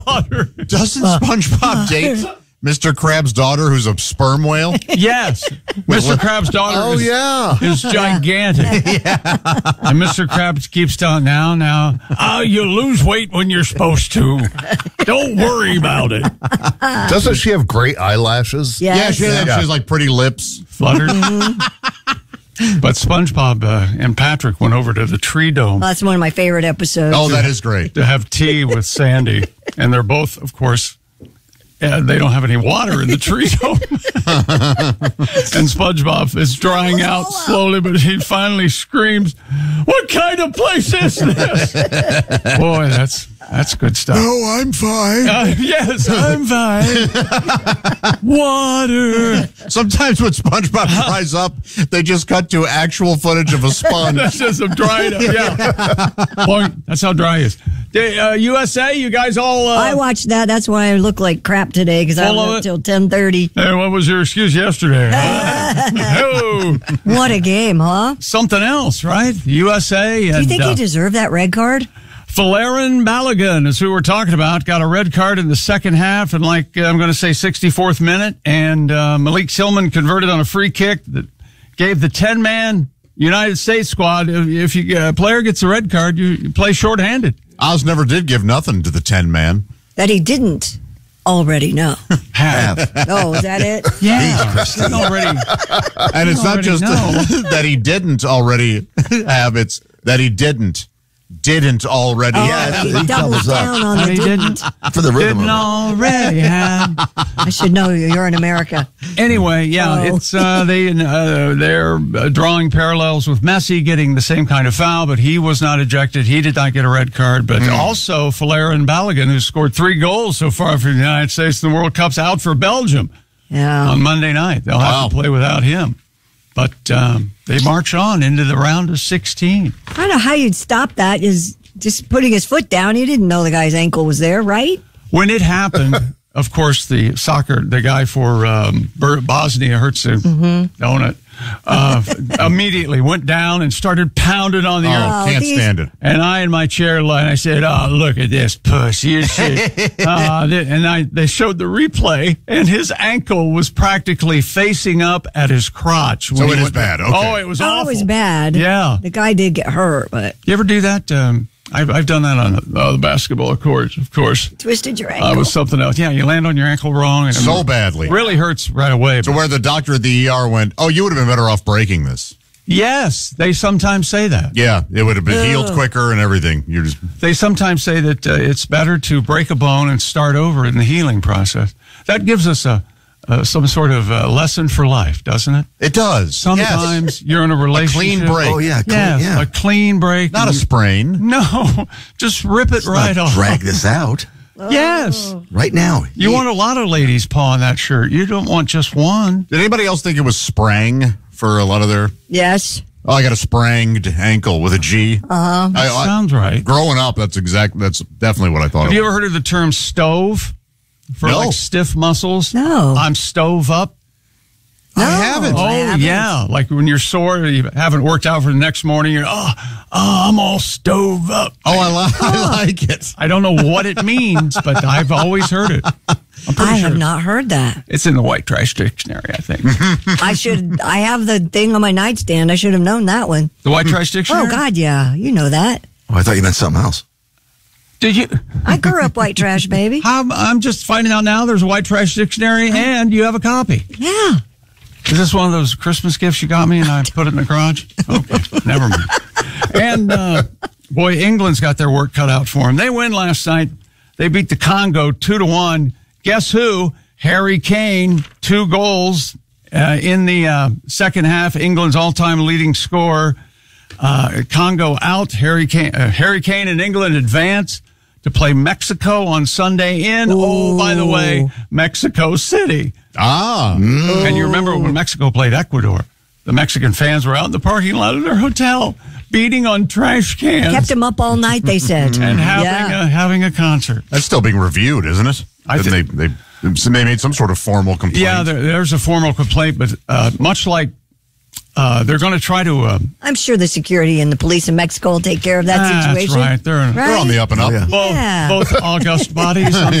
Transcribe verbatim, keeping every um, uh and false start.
Doesn't SpongeBob date Mister Krabs' daughter, who's a sperm whale? Yes. Mister Krabs' daughter Oh, is, yeah. is gigantic. Yeah. And Mister Krabs keeps telling, now, now, oh, you lose weight when you're supposed to. Don't worry about it. Doesn't she have great eyelashes? Yes. Yeah, she has, Yeah. she has like pretty lips. Fluttered. But SpongeBob uh, and Patrick went over to the Tree Dome That's one of my favorite episodes. Oh, that is great. to have tea with Sandy. And they're both, of course, uh, they don't have any water in the Tree Dome. And SpongeBob is drying out slowly, but he finally screams, "What kind of place is this?" Boy, that's that's good stuff. Oh, I'm fine. Uh, yes, I'm fine. Water. Sometimes when SpongeBob dries up, they just cut to actual footage of a sponge. That's just a dried up. Yeah. Boy, that's how dry he is. Hey, uh, U S A, you guys all. Uh, I watched that. That's why I look like crap today because I Full of was it? up till ten thirty. Hey, what was your excuse yesterday? Huh? Oh, What a game, huh? something else, right? U S A. And, Do you think uh, he deserved that red card? Falarin Balogun is who we're talking about. Got a red card in the second half, and like uh, I'm going to say, sixty-fourth minute. And uh, Malik Tillman converted on a free kick that gave the ten-man United States squad. If, if you, a player gets a red card, you, you play shorthanded. Oz never did give nothing to the ten man. That he didn't already know. Have. Oh, is that it? Yeah, Christine. already. And it's not already just know. that he didn't already have, it's that he didn't. Didn't already Oh, have. he he doubles doubles up. down on the He didn't. didn't. For the rhythm Didn't of it. already have. I should know you. You're in America. Anyway, yeah, Oh. it's uh, they uh, they're uh, drawing parallels with Messi getting the same kind of foul, but he was not ejected. He did not get a red card. But also Falarin Balogun, who scored three goals so far for the United States in the World Cup's out for Belgium Yeah. on Monday night. They'll have Wow. to play without him. But um, they march on into the round of sixteen. I don't know how you'd stop that. Is just putting his foot down. He didn't know the guy's ankle was there, right? When it happened, of course, the soccer, the guy for um, Bosnia Herzegovina, Mm-hmm. donut, uh, immediately went down and started pounding on the Oh, earth. can't these- stand it. And I, in my chair, line, I said, "Oh, look at this puss! You should." uh, th- and I, they showed the replay, and his ankle was practically facing up at his crotch. So when he it is went- bad, okay. Oh, it was Oh, awful. it was bad. Yeah. The guy did get hurt, but You ever do that? Um, I've, I've done that on the, uh, the basketball court, of course. twisted your Uh, ankle. it was something else. Yeah, you land on your ankle wrong. And So it badly. really hurts right away. To where the doctor at the E R went, oh, you would have been better off breaking this. Yes, they sometimes say that. Yeah, it would have been healed quicker and everything. You're just They sometimes say that uh, it's better to break a bone and start over in the healing process. That gives us a uh, some sort of uh, lesson for life, doesn't it? It does. Sometimes you're in a Yes. A relationship. clean break. Oh, yeah. Clean, Yeah, yeah. a clean break. Not a and- sprain. No, just rip it right Not off. drag this out Yes. right now. You want a lot of ladies paw on that shirt. You don't want just one. Did anybody else think it was sprang for a lot of their... Yes. Oh, I got a spranged ankle with a G. Uh-huh. I, I, Sounds right. growing up, that's exact. That's definitely what I thought. Have it you was. ever heard of the term stove for No. like stiff muscles? No. I'm stove up. I haven't. Oh, I haven't. yeah. Like when you're sore, you haven't worked out for the next morning, you're, oh, oh I'm all stove up. Oh, I, li- I like it. I don't know what it means, but I've always heard it. I'm pretty I sure have not heard that. it's in the White Trash Dictionary, I think. I should. I have the thing on my nightstand. I should have known that one. The White Trash Dictionary? Oh God, yeah, you know that. Oh, I thought you meant something else. Did you? I grew up white trash, baby. I'm, I'm just finding out now there's a White Trash Dictionary and you have a copy. Yeah. Is this one of those Christmas gifts you got me and I put it in the garage? Okay, never mind. And, uh, boy, England's got their work cut out for them. They win last night. They beat the Congo two to one. Guess who? Harry Kane, two goals uh, in the uh, second half. England's all-time leading scorer. Uh, Congo out. Harry Kane, uh, Harry Kane and England advance to play Mexico on Sunday in, oh, by the way, Mexico City. Ah. And you remember when Mexico played Ecuador, the Mexican fans were out in the parking lot of their hotel beating on trash cans Kept him up all night, they said. and having yeah. a, having a concert. That's still being reviewed, isn't it? I Didn't think- they, they, they made some sort of formal complaint. Yeah, there, there's a formal complaint, but uh, much like uh, they're going to try to. Uh, I'm sure the security and the police in Mexico will take care of that That's situation. right. They're, They're on the up and up. Oh, yeah. both, Yeah. both august bodies.